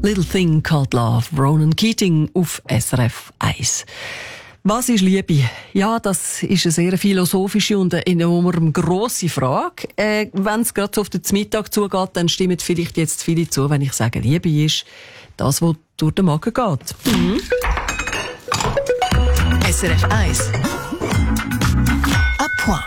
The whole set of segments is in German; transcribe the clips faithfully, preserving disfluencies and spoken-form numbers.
Little Thing Called Love, Ronan Keating auf S R F eins. Was ist Liebe? Ja, das ist eine sehr philosophische und eine enorm grosse Frage. Äh, wenn es gerade so auf den Mittag zugeht, dann stimmen vielleicht jetzt viele zu, wenn ich sage, Liebe ist das, was durch den Magen geht. Mhm. S R F eins. À point.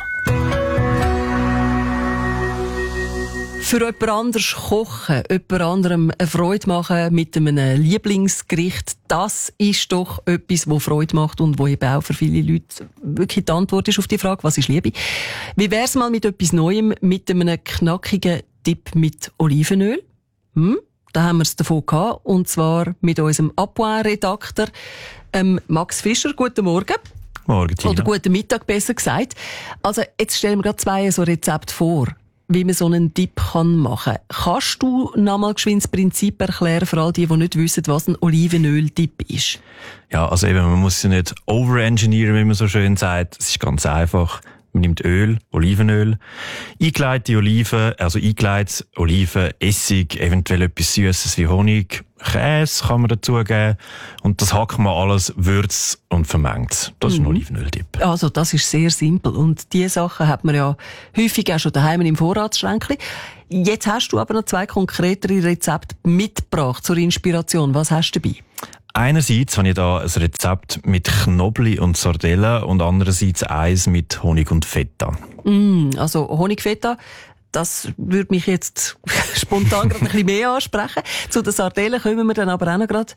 Für jemand anderes kochen, jemand anderem eine Freude machen mit einem Lieblingsgericht, das ist doch etwas, das Freude macht und wo eben auch für viele Leute wirklich die Antwort ist auf die Frage, was ist Liebe? Wie wär's mal mit etwas Neuem, mit einem knackigen Dip mit Olivenöl? Hm? Da haben wir es davon gehabt, und zwar mit unserem À point-Redakteur ähm, Max Fischer. Guten Morgen. Morgen, Tina. Oder guten Mittag, besser gesagt. Also, jetzt stellen wir gerade zwei so Rezepte vor, wie man so einen Dip kann machen kann. Kannst du noch mal geschwind das Prinzip erklären für all die, die nicht wissen, was ein Olivenöl-Dip ist? Ja, also eben, man muss ja nicht overengineeren, wie man so schön sagt. Es ist ganz einfach. Man nimmt Öl, Olivenöl, eingelegte Oliven, also eingelegte Oliven, Essig, eventuell etwas Süßes wie Honig, Käse kann man dazugeben, und das hackt man alles, würzt und vermengt. Das ist ein Olivenöl-Dip. Also das ist sehr simpel, und diese Sachen hat man ja häufig auch schon daheim im Vorratsschränkchen. Jetzt hast du aber noch zwei konkretere Rezepte mitgebracht zur Inspiration. Was hast du dabei? Einerseits habe ich da ein Rezept mit Knobli und Sardellen und andererseits eins mit Honig und Feta. Mm, also Honigfeta, das würde mich jetzt spontan gerade ein bisschen mehr ansprechen. Zu den Sardellen kommen wir dann aber auch noch gerade.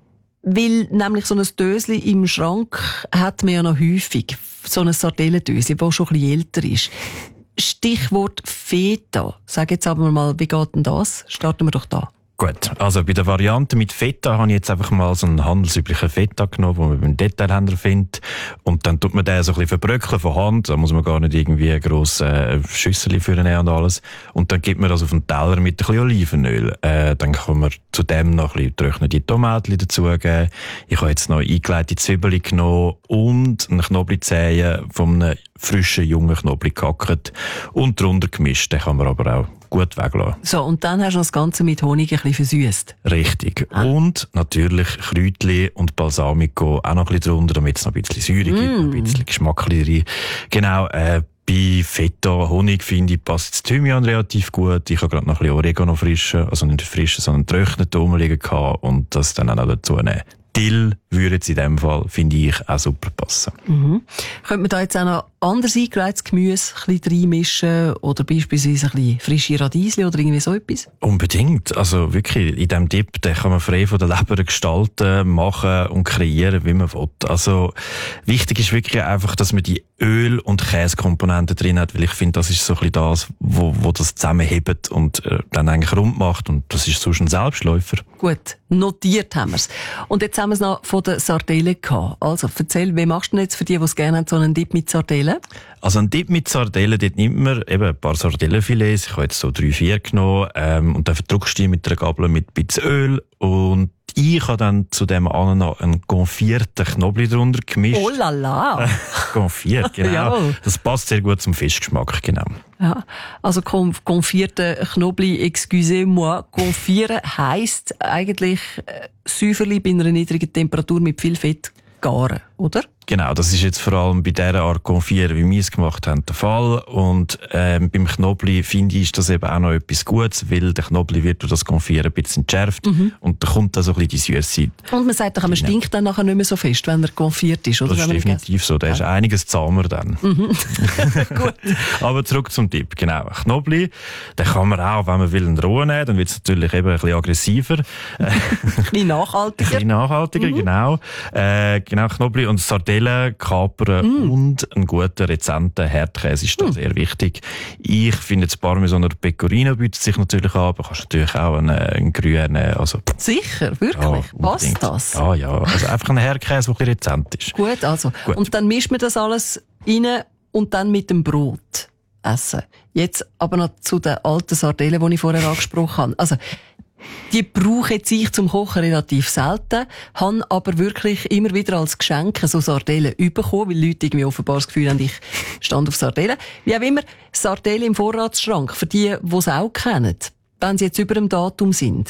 Weil nämlich so ein Dösli im Schrank hat man ja noch häufig. So ein Sardellendösli, das schon ein bisschen älter ist. Stichwort Feta. Sag jetzt aber mal, wie geht denn das? Starten wir doch da. Gut, also bei der Variante mit Feta habe ich jetzt einfach mal so einen handelsüblichen Feta genommen, den man beim Detailhändler findet. Und dann tut man den so ein bisschen verbröckeln von Hand. Da muss man gar nicht irgendwie eine grosse äh, Schüssel für nehmen und alles. Und dann gibt man das auf einen Teller mit ein bisschen Olivenöl. Äh, dann kann man zu dem noch ein bisschen getrocknete Tomaten dazugeben. Ich habe jetzt noch eingelegte Zwiebeln genommen und einen Knoblauchzehen von einem frischen, jungen Knoblauch gehackt und drunter gemischt. Den kann man aber auch gut weglassen. So, und dann hast du das Ganze mit Honig ein bisschen versüsst. Richtig. Ah. Und natürlich Kräutchen und Balsamico auch noch ein bisschen drunter, damit es noch ein bisschen Säure mm. gibt, noch ein bisschen Geschmack rein. Genau, äh, bei Feta, Honig, finde ich, passt das Thymian relativ gut. Ich habe gerade noch ein bisschen Oregano frischen, also nicht frischen, sondern getrockneten rumliegen gehabt und das dann auch noch dazu nehmen. Dill würde jetzt in dem Fall, finde ich, auch super passen. Mhm. Könnte man da jetzt auch noch anderes eingelegtes Gemüse ein bisschen reinmischen oder beispielsweise ein bisschen frische Radiesli oder irgendwie so etwas? Unbedingt. Also wirklich, in diesem Dip, den kann man frei von der Leber gestalten, machen und kreieren, wie man will. Also wichtig ist wirklich einfach, dass man die Öl- und Käsekomponenten drin hat, weil ich finde, das ist so ein bisschen das, wo, wo das zusammenhebt und äh, dann eigentlich rund macht, und das ist sonst ein Selbstläufer. Gut, notiert haben wir's. Und jetzt haben wir es noch von den Sardellen gehabt. Also, erzähl, wie machst du denn jetzt für die, die es gerne haben, so einen Dip mit Sardellen? Also ein Dip mit Sardellen, dort nimmt man eben ein paar Sardellenfilets, ich habe jetzt so drei, vier genommen, ähm, und dann verdrückst du die mit einer Gabel mit ein bisschen Öl, und ich habe dann zu dem anderen noch einen konfierten Knoblauch drunter gemischt. Oh la la! Konfiert, genau. Ja. Das passt sehr gut zum Fischgeschmack, genau. Ja, also konfierter Knoblauch, excusez-moi, konfieren heisst eigentlich äh, Säuferli bei einer niedrigen Temperatur mit viel Fett garen, oder? Genau, das ist jetzt vor allem bei dieser Art Konfieren, wie wir es gemacht haben, der Fall. Und ähm, beim Knoblauch, finde ich, ist das eben auch noch etwas Gutes, weil der Knoblauch wird durch das Konfieren ein bisschen entschärft, mhm. und da kommt dann so ein bisschen die Süße. Und man sagt, man stinkt dann nachher nicht mehr so fest, wenn er konfiert ist, oder? Das ist definitiv so, der ja. ist einiges zahmer dann. Mhm. Gut. Aber zurück zum Tipp, genau. Knoblauch, den kann man auch, wenn man will, einen rohen nehmen, dann wird es natürlich eben ein bisschen aggressiver. ein bisschen nachhaltiger. Ein bisschen nachhaltiger, mhm. genau. Äh, genau, Knoblauch und Sardellen kapern mm. und einen guten, rezenten Herdkäse ist da mm. sehr wichtig. Ich finde, das Parmesan oder Pecorino bietet sich natürlich an, aber kannst natürlich auch einen, einen grünen, also... Sicher, wirklich? Ja, passt das? Ja, ja. Also einfach ein Herdkäse, der ein bisschen rezent ist. Gut, also. Gut. Und dann mischt man das alles rein und dann mit dem Brot essen. Jetzt aber noch zu den alten Sardellen, die ich vorher angesprochen habe. Also, die brauche jetzt ich zum Kochen relativ selten, habe aber wirklich immer wieder als Geschenk so Sardellen bekommen, weil Leute irgendwie offenbar das Gefühl haben, ich stand auf Sardellen. Wie auch immer, Sardellen im Vorratsschrank, für die, die es auch kennen, wenn sie jetzt über dem Datum sind.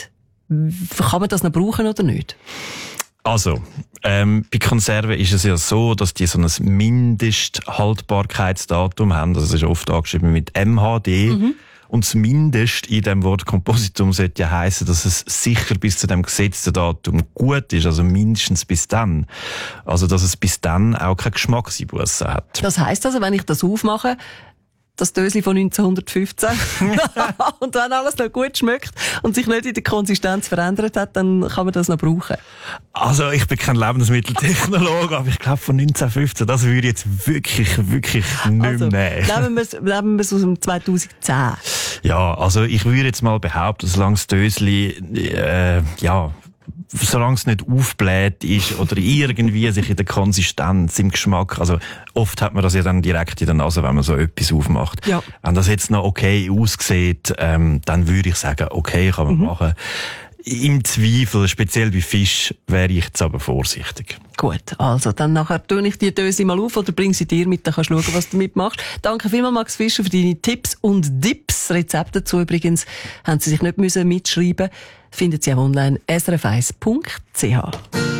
Kann man das noch brauchen oder nicht? Also, ähm, bei Konserven ist es ja so, dass die so ein Mindesthaltbarkeitsdatum haben. Also, es ist oft angeschrieben mit M H D. Mhm. Und das Mindest in dem Wort Kompositum sollte ja heissen, dass es sicher bis zu dem gesetzten Datum gut ist. Also mindestens bis dann. Also, dass es bis dann auch keine Geschmackseinbußen hat. Das heisst also, wenn ich das aufmache, das Dösli von neunzehnhundertfünfzehn und wenn alles noch gut schmeckt und sich nicht in der Konsistenz verändert hat, dann kann man das noch brauchen. Also ich bin kein Lebensmitteltechnologe, aber ich glaube von neunzehnhundertfünfzehn, das würde ich jetzt wirklich, wirklich nicht also, nehmen. Nehmen wir es, nehmen wir es aus dem zweitausendzehn. Ja, also ich würde jetzt mal behaupten, solange das Dösli, äh, ja, solange es nicht aufbläht ist oder irgendwie sich in der Konsistenz, im Geschmack, also oft hat man das ja dann direkt in der Nase, wenn man so etwas aufmacht. Ja. Wenn das jetzt noch okay aussieht, ähm, dann würde ich sagen, okay, kann man mhm. machen. Im Zweifel, speziell bei Fisch, wäre ich jetzt aber vorsichtig. Gut, also dann nachher tue ich die Döse mal auf oder bring sie dir mit, dann kannst du schauen, was du damit machst. Danke vielmals, Max Fischer, für deine Tipps und Dips. Rezepte dazu übrigens haben Sie sich nicht müssen mitschreiben. Finden Sie auch online s r f eins punkt c h.